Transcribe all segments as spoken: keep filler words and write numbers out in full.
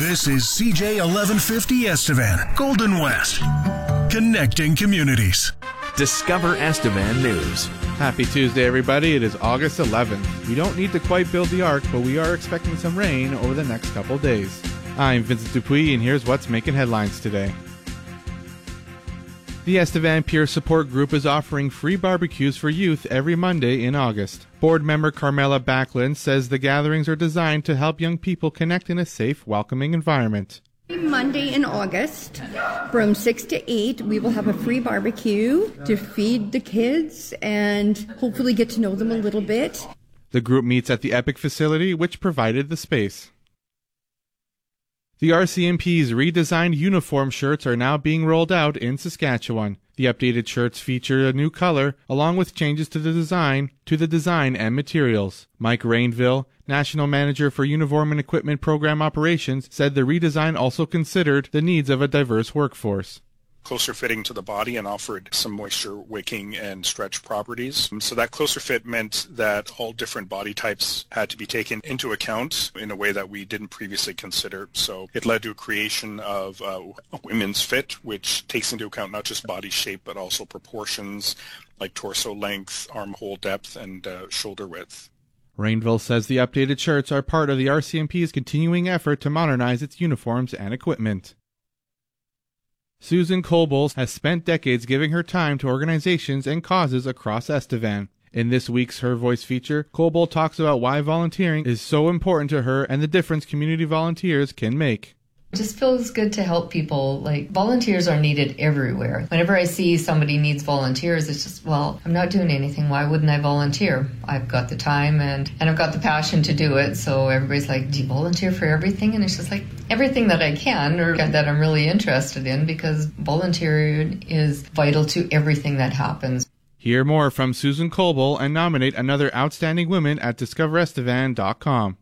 This is C J eleven fifty Estevan, Golden West, connecting communities. Discover Estevan News. Happy Tuesday, everybody. It is August eleventh. We don't need to quite build the ark, but we are expecting some rain over the next couple days. I'm Vincent Dupuis, and here's what's making headlines today. The Estevan Peer Support Group is offering free barbecues for youth every Monday in August. Board member Carmela Backlund says the gatherings are designed to help young people connect in a safe, welcoming environment. Monday in August, from six to eight, we will have a free barbecue to feed the kids and hopefully get to know them a little bit. The group meets at the Epic facility, which provided the space. The R C M P's redesigned uniform shirts are now being rolled out in Saskatchewan. The updated shirts feature a new color, along with changes to the design, to the design and materials. Mike Rainville, National Manager for Uniform and Equipment Program Operations, said the redesign also considered the needs of a diverse workforce. Closer fitting to the body and offered some moisture wicking and stretch properties. So that closer fit meant that all different body types had to be taken into account in a way that we didn't previously consider. So it led to a creation of uh, a women's fit, which takes into account not just body shape, but also proportions like torso length, armhole depth, and uh, shoulder width. Rainville says the updated shirts are part of the R C M P's continuing effort to modernize its uniforms and equipment. Susan Coble has spent decades giving her time to organizations and causes across Estevan. In this week's Her Voice feature, Coble talks about why volunteering is so important to her and the difference community volunteers can make. It just feels good to help people. Like, volunteers are needed everywhere. Whenever I see somebody needs volunteers, it's just, well, I'm not doing anything. Why wouldn't I volunteer? I've got the time and, and I've got the passion to do it. So everybody's like, do you volunteer for everything? And it's just like, everything that I can or that I'm really interested in, because volunteering is vital to everything that happens. Hear more from Susan Coble and nominate another outstanding woman at discover estevan dot com.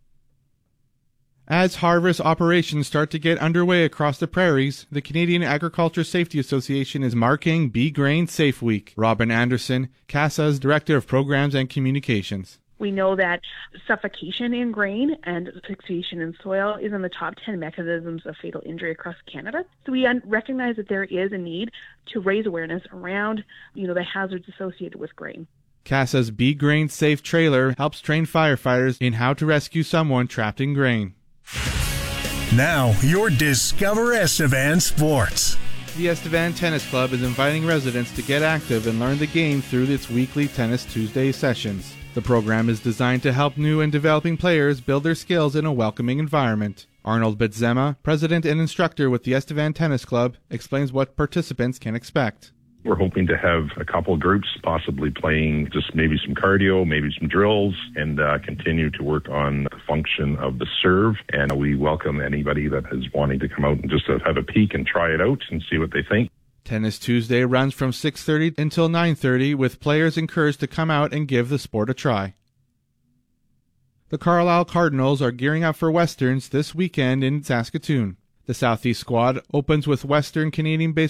As harvest operations start to get underway across the prairies, the Canadian Agriculture Safety Association is marking Be Grain Safe Week. Robin Anderson, C A S A's Director of Programs and Communications. We know that suffocation in grain and asphyxiation in soil is in the top ten mechanisms of fatal injury across Canada. So we recognize that there is a need to raise awareness around, you know, the hazards associated with grain. C A S A's Be Grain Safe trailer helps train firefighters in how to rescue someone trapped in grain. Now, your Discover Estevan Sports. The Estevan Tennis Club is inviting residents to get active and learn the game through its weekly Tennis Tuesday sessions. The program is designed to help new and developing players build their skills in a welcoming environment. Arnold Benzema, president and instructor with the Estevan Tennis Club, explains what participants can expect. We're hoping to have a couple of groups possibly playing just maybe some cardio, maybe some drills, and uh, continue to work on the function of the serve. And we welcome anybody that is wanting to come out and just have a peek and try it out and see what they think. Tennis Tuesday runs from six thirty until nine thirty, with players encouraged to come out and give the sport a try. The Carlisle Cardinals are gearing up for Westerns this weekend in Saskatoon. The Southeast squad opens with Western Canadian-based